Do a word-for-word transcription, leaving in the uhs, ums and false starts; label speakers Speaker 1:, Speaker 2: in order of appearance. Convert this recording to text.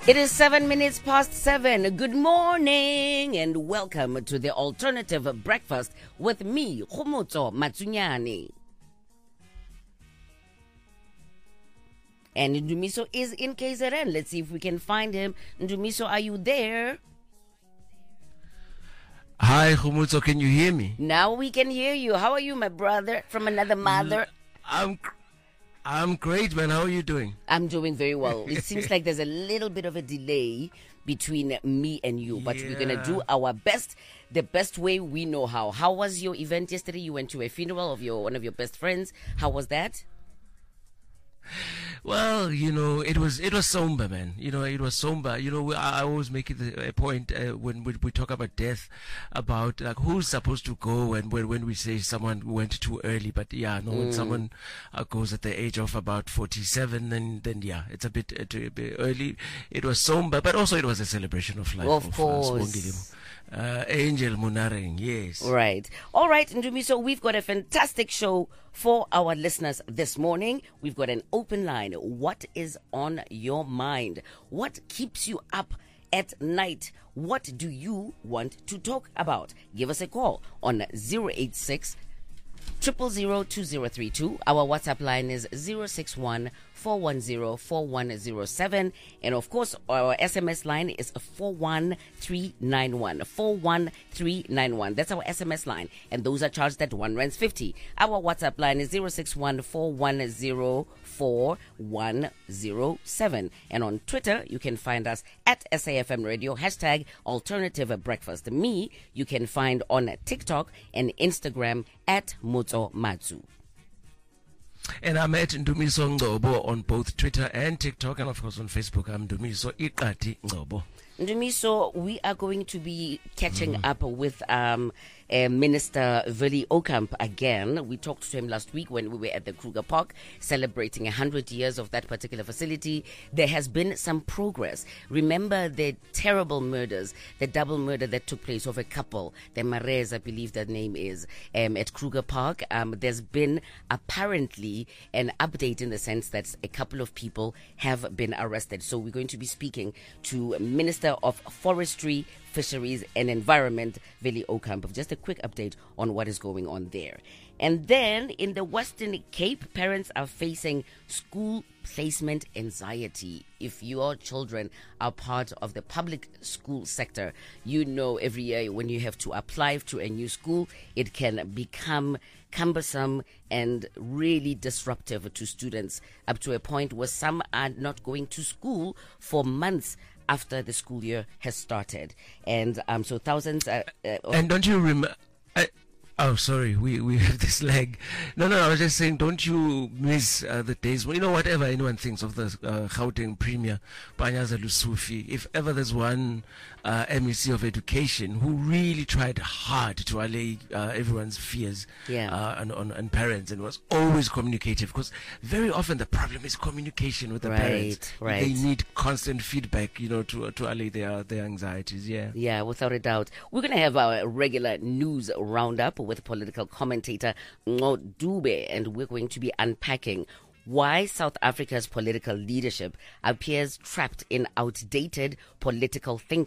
Speaker 1: It is seven minutes past seven. Good morning and welcome to the Alternative Breakfast with me, Khomotso Matsunyane. And Ndumiso is in K Z N. Let's see if we can find him. Ndumiso, are you there?
Speaker 2: Hi, Khomotso, can you hear me?
Speaker 1: Now we can hear you. How are you, my brother from another mother?
Speaker 2: I'm I'm great, man. How are you doing?
Speaker 1: I'm doing very well. It seems like there's a little bit of a delay between me and you, but
Speaker 2: Yeah.
Speaker 1: we're going to do our best, the best way we know how. How was your event yesterday? You went to a funeral of your one of your best friends. How was that?
Speaker 2: Well, you know, it was it was somber, man. You know, it was somber. You know, I, I always make it a a point uh, when we, we talk about death, about like who's supposed to go, and when when we say someone went too early. But yeah, no, when someone uh, goes at the age of about forty-seven, then then yeah, it's a bit, uh, a bit early. It was somber, but also it was a celebration of life.
Speaker 1: Of
Speaker 2: uh,
Speaker 1: course.
Speaker 2: Sibongile. Uh, Angel Munareng, yes.
Speaker 1: Right. All right, Ndumi. So we've got a fantastic show for our listeners this morning. We've got an open line. What is on your mind? What keeps you up at night? What do you want to talk about? Give us a call on zero eight six, zero zero zero, two zero three two. Our WhatsApp line is zero six one, four one zero, four one zero seven. And of course, our S M S line is four one three nine one. four one three nine one. That's our S M S line. And those are charged at one rand fifty. Our WhatsApp line is zero six one, four one zero, four one zero seven. And on Twitter, you can find us at S A F M Radio, hashtag Alternative Breakfast. Me, you can find on TikTok and Instagram at Motso Matsu.
Speaker 2: And I'm at Ndumiso Ngobo on both Twitter and TikTok, and of course on Facebook. I'm Ndumiso Iqati Ngobo.
Speaker 1: Ndumiso, we are going to be catching mm. up with um, uh, Minister Willie Ocamp again. We talked to him last week when we were at the Kruger Park celebrating one hundred years of that particular facility. There has been some progress. Remember the terrible murders, the double murder that took place of a couple, the Marez, I believe that name is, um, at Kruger Park. Um, there's been apparently an update in the sense that a couple of people have been arrested. So we're going to be speaking to Minister of Forestry, Fisheries and Environment, Willie Ocamp. Just a quick update on what is going on there. And then in the Western Cape, parents are facing school placement anxiety. If your children are part of the public school sector, you know every year when you have to apply to a new school, it can become cumbersome and really disruptive to students, up to a point where some are not going to school for months after the school year has started. And um, so thousands... Uh, uh,
Speaker 2: And don't you remember... Oh, sorry, we, we have this lag. No, no, I was just saying, don't you miss uh, the days when, you know, whatever anyone thinks of the uh, Gauteng Premier, Panyaza Lusufi, if ever there's one uh, M E C of education who really tried hard to allay uh, everyone's fears
Speaker 1: yeah.
Speaker 2: uh, and, on, and parents, and was always communicative, because very often the problem is communication with the
Speaker 1: right,
Speaker 2: parents.
Speaker 1: Right.
Speaker 2: They need constant feedback, you know, to, to allay their, their anxieties, yeah.
Speaker 1: Yeah, without a doubt. We're going to have our regular news roundup with political commentator Ngo Dube, and we're going to be unpacking why South Africa's political leadership appears trapped in outdated political thinking.